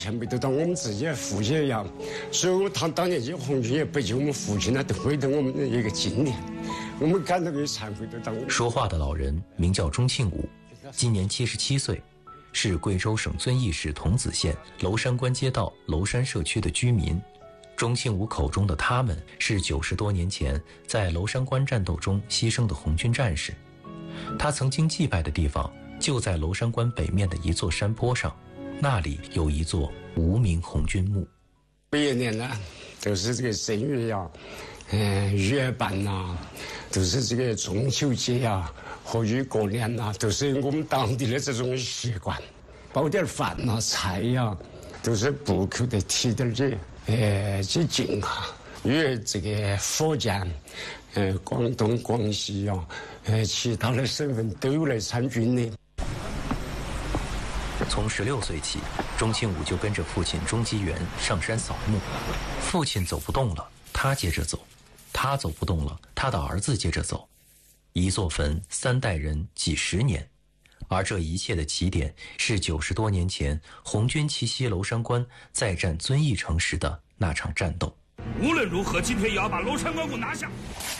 像没得到我们自己的父亲一样，所以他当年这红军也不及我们父亲呢，都毁了我们的一个经验，我们感到有惭愧的当。 说话的老人名叫钟庆武，今年77岁，是贵州省遵义市桐梓县娄山关街道娄山社区的居民。钟庆武口中的他们是90多年前在娄山关战斗中牺牲的红军战士。他曾经祭拜的地方就在娄山关北面的一座山坡上，那里有一座无名红军墓。 每一年呢，都是这个正月呀，月半呐，都是这个中秋节呀，或者过年呐，都是我们当地的这种习惯，包点饭呐、菜呀，都是不口的提点这敬哈。因为这个福建、广东、广西呀，其他的省份都有来参军的。 从16岁起，钟庆武就跟着父亲钟基元上山扫墓。父亲走不动了，他接着走；他走不动了，他的儿子接着走。一座坟，3代人，几10年。而这一切的起点是90多年前红军奇袭娄山关，再战遵义城时的那场战斗。 无论如何，今天也要把娄山关给我拿下。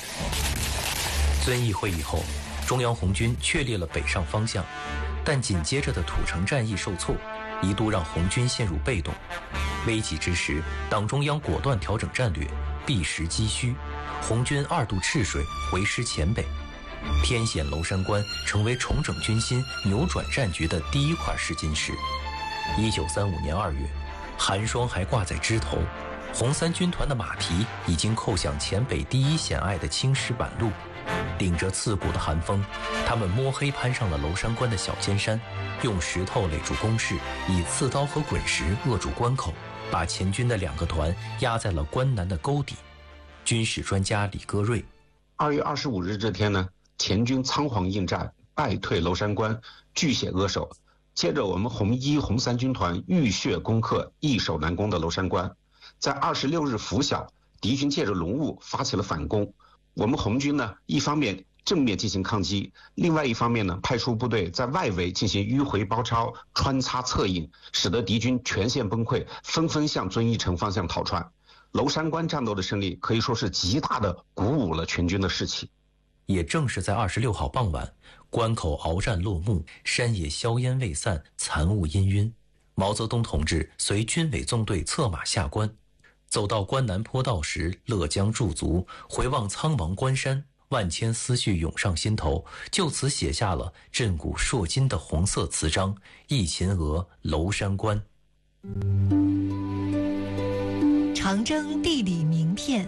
遵义会议后，中央红军确立了北上方向，但紧接着的土城战役受挫，一度让红军陷入被动。危急之时，党中央果断调整战略，避实击虚，红军2渡赤水，回师黔北，天险娄山关成为重整军心、扭转战局的第一块试金石。1935年2月，寒霜还挂在枝头，红三军团的马蹄已经扣响黔北第一险隘的青石板路。顶着刺骨的寒风，他们摸黑攀上了娄山关的小尖山，用石头垒住工事，以刺刀和滚石扼住关口，把黔军的2个团压在了关南的沟底。军事专家李戈瑞 ：2月25日这天呢，黔军仓皇应战，败退娄山关，据险扼守。接着我们红1、红3军团浴血攻克易守难攻的娄山关。在26日拂晓，敌军借着浓雾发起了反攻。我们红军呢，一方面正面进行抗击，另外一方面呢，派出部队在外围进行迂回包抄、穿插策应，使得敌军全线崩溃，纷纷向遵义城方向逃窜。娄山关战斗的胜利可以说是极大的鼓舞了全军的士气。 也正是在26号傍晚，关口鏖战落幕，山野硝烟未散，残雾氤氲。毛泽东同志随军委纵队策马下关，走到关南坡道时，勒缰驻足，回望苍茫关山，万千思绪涌上心头，就此写下了震古烁今的红色词章《忆秦娥娄山关》。 长征地理名片。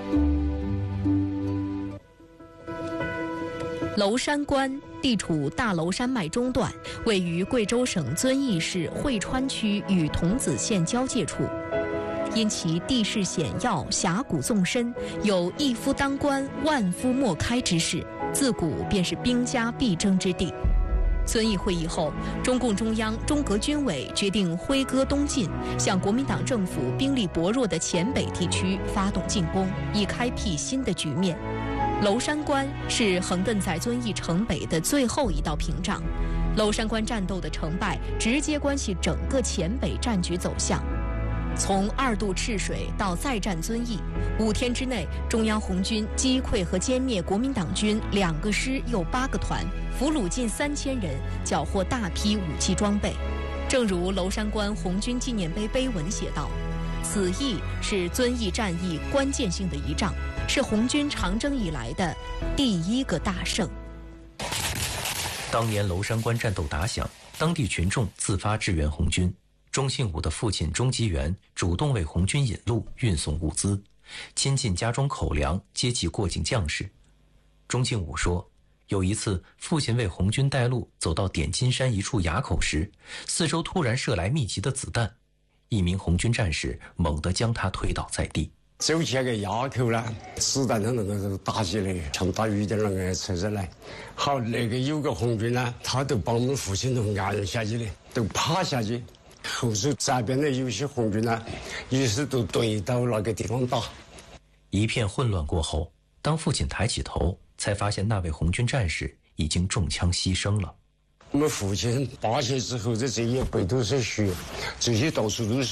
娄山关地处大娄山脉中段，位于贵州省遵义市会川区与桐梓县交界处。因其地势险要、峡谷纵深，有一夫当关、万夫莫开之势，自古便是兵家必争之地。遵义会议后，中共中央、中革军委决定挥戈东进，向国民党政府兵力薄弱的黔北地区发动进攻，以开辟新的局面。娄山关是横亘在遵义城北的最后一道屏障，娄山关战斗的成败直接关系整个黔北战局走向。从2渡赤水到再战遵义，5天之内，中央红军击溃和歼灭国民党军2个师又8个团，俘虏近3000人，缴获大批武器装备。正如娄山关红军纪念碑碑文写道：“此役是遵义战役关键性的一仗，是红军长征以来的第1个大胜。” 当年娄山关战斗打响，当地群众自发支援红军。钟庆武的父亲钟基元主动为红军引路、运送物资，亲近家中口粮，接济过境将士。钟庆武说，有一次父亲为红军带路，走到点金山一处垭口时，四周突然射来密集的子弹，一名红军战士猛地将他推倒在地。 走起那个垭口呢，子弹的那个打起来，像打雨点那个车子来。好，那个有个红军呢，他都把我们父亲都按下去的，都趴下去。后手这边的有些红军呢，于是都对到那个地方打。 一片混乱过后，当父亲抬起头，才发现那位红军战士已经中枪牺牲了。 我们父亲8岁之后，这一背都是血，这些到处都是。